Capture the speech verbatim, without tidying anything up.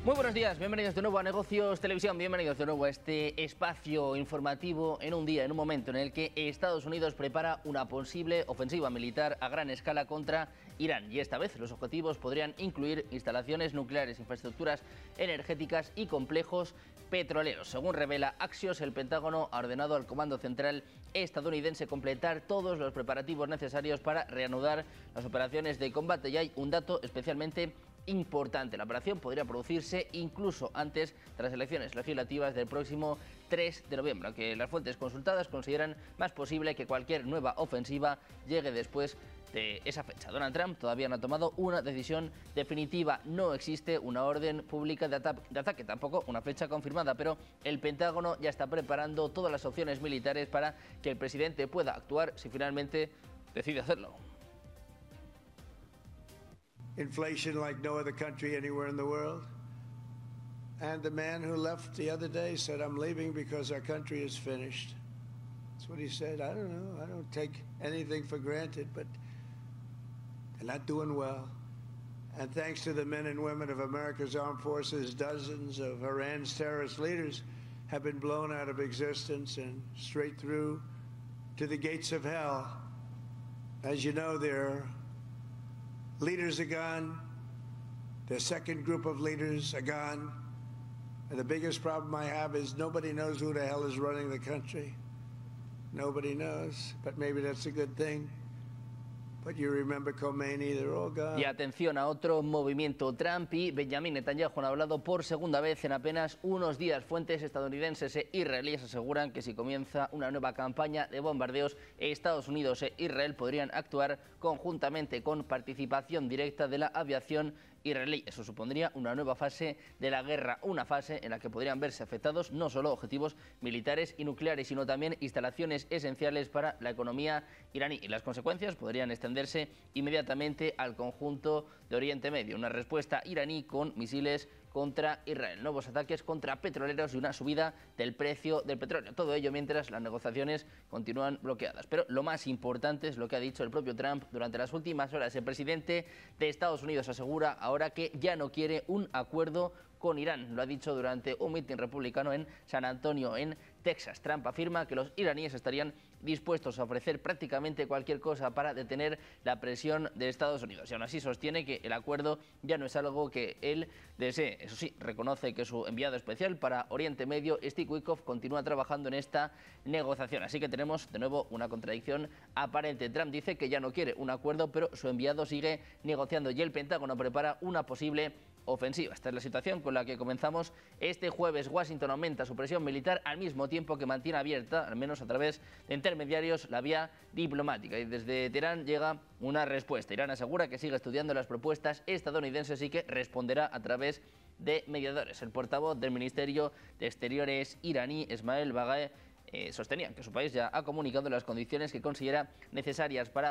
Muy buenos días, bienvenidos de nuevo a Negocios Televisión, bienvenidos de nuevo a este espacio informativo en un día, en un momento en el que Estados Unidos prepara una posible ofensiva militar a gran escala contra Irán. Y esta vez los objetivos podrían incluir instalaciones nucleares, infraestructuras energéticas y complejos petroleros. Según revela Axios, el Pentágono ha ordenado al Comando Central estadounidense completar todos los preparativos necesarios para reanudar las operaciones de combate. Y hay un dato especialmente importante: la operación podría producirse incluso antes de las elecciones legislativas del próximo tres de noviembre, aunque las fuentes consultadas consideran más posible que cualquier nueva ofensiva llegue después de esa fecha. Donald Trump todavía no ha tomado una decisión definitiva, no existe una orden pública de, ata de ataque, tampoco una fecha confirmada, pero el Pentágono ya está preparando todas las opciones militares para que el presidente pueda actuar si finalmente decide hacerlo. Inflation like no other country anywhere in the world. And the man who left the other day said, "I'm leaving because our country is finished." That's what he said. I don't know. I don't take anything for granted, but they're not doing well. And thanks to the men and women of America's armed forces, dozens of Iran's terrorist leaders have been blown out of existence and straight through to the gates of hell. As you know, they're leaders are gone. Their second group of leaders are gone. And the biggest problem I have is nobody knows who the hell is running the country. Nobody knows, but maybe that's a good thing. But you remember Khomeini, they're all gone. Y atención a otro movimiento. Trump y Benjamin Netanyahu han hablado por segunda vez en apenas unos días. Fuentes estadounidenses e israelíes aseguran que si comienza una nueva campaña de bombardeos, Estados Unidos e Israel podrían actuar conjuntamente con participación directa de la aviación israelí. Eso supondría una nueva fase de la guerra, una fase en la que podrían verse afectados no solo objetivos militares y nucleares, sino también instalaciones esenciales para la economía iraní. Y las consecuencias podrían extenderse inmediatamente al conjunto de Oriente Medio. Una respuesta iraní con misiles contra Israel, nuevos ataques contra petroleros y una subida del precio del petróleo. Todo ello mientras las negociaciones continúan bloqueadas. Pero lo más importante es lo que ha dicho el propio Trump durante las últimas horas. El presidente de Estados Unidos asegura ahora que ya no quiere un acuerdo con Irán. Lo ha dicho durante un mitin republicano en San Antonio, en Texas. Trump afirma que los iraníes estarían dispuestos a ofrecer prácticamente cualquier cosa para detener la presión de Estados Unidos. Y aún así sostiene que el acuerdo ya no es algo que él desee. Eso sí, reconoce que su enviado especial para Oriente Medio, Steve Witkoff, continúa trabajando en esta negociación. Así que tenemos de nuevo una contradicción aparente. Trump dice que ya no quiere un acuerdo, pero su enviado sigue negociando y el Pentágono prepara una posible ofensiva. Esta es la situación con la que comenzamos este jueves. Washington aumenta su presión militar al mismo tiempo que mantiene abierta, al menos a través de intermediarios, la vía diplomática. Y desde Teherán llega una respuesta. Irán asegura que sigue estudiando las propuestas estadounidenses y que responderá a través de mediadores. El portavoz del Ministerio de Exteriores iraní, Esmail Baghaei, eh, sostenía que su país ya ha comunicado las condiciones que considera necesarias para